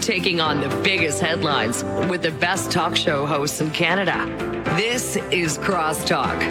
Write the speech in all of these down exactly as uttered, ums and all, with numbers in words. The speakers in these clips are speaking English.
taking on the biggest headlines with the best talk show hosts in Canada. This is Crosstalk.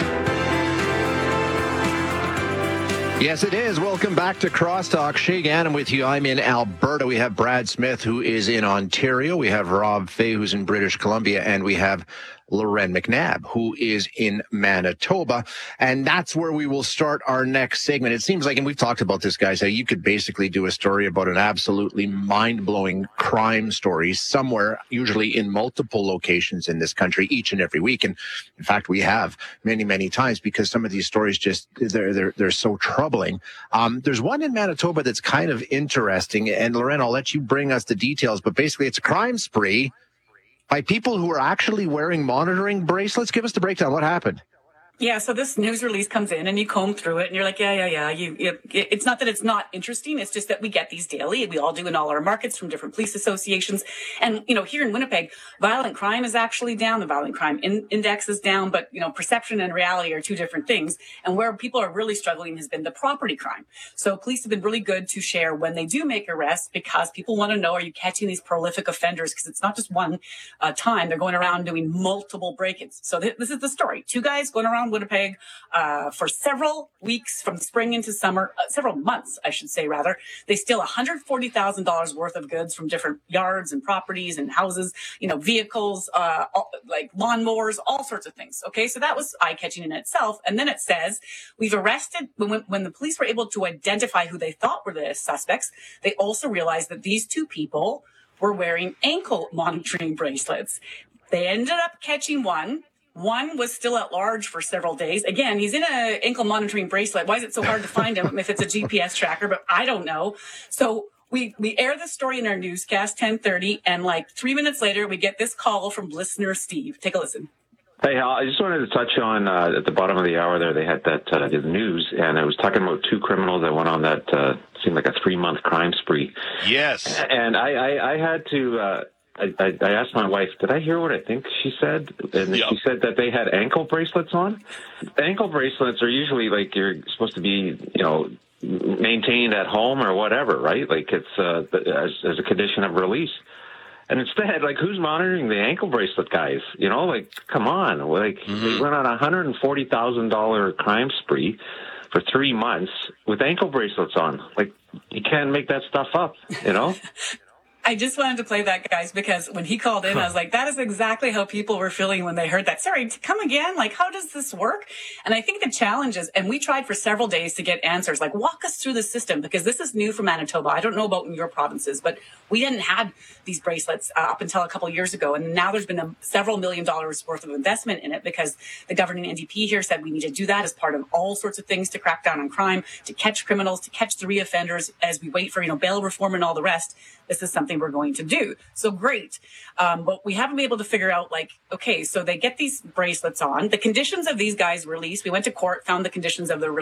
Yes, it is. Welcome back to Crosstalk. Shay Gannon with you. I'm in Alberta. We have Brad Smith, who is in Ontario. We have Rob Fay, who's in British Columbia. And we have Loren McNabb, who is in Manitoba. And that's where we will start our next segment. It seems like, and we've talked about this, guys, how you could basically do a story about an absolutely mind-blowing crime story somewhere, usually in multiple locations in this country, each and every week. And in fact, we have many, many times, because some of these stories just, they're, they're, they're so troubling. Um, there's one in Manitoba that's kind of interesting. And Loren, I'll let you bring us the details, but basically it's a crime spree by people who are actually wearing monitoring bracelets. Give us the breakdown. What happened? Yeah, so this news release comes in and you comb through it and you're like, yeah, yeah, yeah. You, it, it's not that it's not interesting. It's just that we get these daily. We all do in all our markets from different police associations. And, you know, here in Winnipeg, violent crime is actually down. The violent crime in, index is down. But, you know, perception and reality are two different things. And where people are really struggling has been the property crime. So police have been really good to share when they do make arrests, because people want to know, are you catching these prolific offenders? Because it's not just one uh, time. They're going around doing multiple break-ins. So th- this is the story. Two guys going around Winnipeg uh, for several weeks from spring into summer, uh, several months, I should say, rather. They steal one hundred forty thousand dollars worth of goods from different yards and properties and houses, you know, vehicles, uh, all, like lawnmowers, all sorts of things. Okay, so that was eye-catching in itself. And then it says, we've arrested, when, when the police were able to identify who they thought were the suspects, they also realized that these two people were wearing ankle monitoring bracelets. They ended up catching one. One was still at large for several days. Again, he's in a ankle monitoring bracelet. Why is it so hard to find him if it's a G P S tracker? But I don't know. So we we air this story in our newscast, ten thirty, and like three minutes later, we get this call from listener Steve. Take a listen. Hey, Hal, I just wanted to touch on, uh, at the bottom of the hour there, they had that uh, the news, and I was talking about two criminals that went on that, uh, seemed like a three-month crime spree. Yes. And I, I, I had to... Uh, I, I asked my wife, did I hear what I think she said? And yep. She said that they had ankle bracelets on. Ankle bracelets are usually like you're supposed to be, you know, maintained at home or whatever, right? Like it's uh, as, as a condition of release. And instead, like, who's monitoring the ankle bracelet guys? You know, like, come on. Like, mm-hmm. They went on a one hundred forty thousand dollars crime spree for three months with ankle bracelets on. Like, you can't make that stuff up, you know? I just wanted to play that, guys, because when he called in, I was like, that is exactly how people were feeling when they heard that. Sorry, come again? Like, how does this work? And I think the challenge is, and we tried for several days to get answers, like, walk us through the system, because this is new for Manitoba. I don't know about in your provinces, but we didn't have these bracelets uh, up until a couple of years ago. And now there's been a, several million dollars worth of investment in it, because the governing N D P here said we need to do that as part of all sorts of things to crack down on crime, to catch criminals, to catch the reoffenders as we wait for, you know, bail reform and all the rest. This is something we're going to do. So great. Um, but we haven't been able to figure out, like, okay, so they get these bracelets on. The conditions of these guys' release, we went to court, found the conditions of the release.